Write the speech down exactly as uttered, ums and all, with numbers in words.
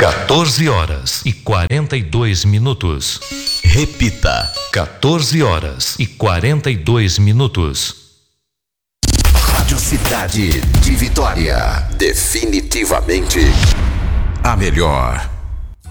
quatorze horas e quarenta e dois minutos. Repita. quatorze horas e quarenta e dois minutos. Rádio Cidade de Vitória. Definitivamente a melhor.